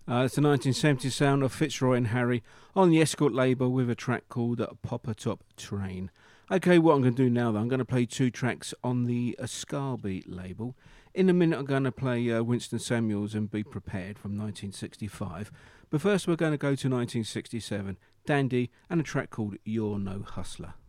It's the 1970 sound of Fitzroy and Harry on the Escort label with a track called Popper Top Train. Okay, what I'm going to do now, though, I'm going to play two tracks on the Scarbeat label. In a minute, I'm going to play Winston Samuels and Be Prepared from 1965. But first, we're going to go to 1967, Dandy, and a track called You're No Hustler.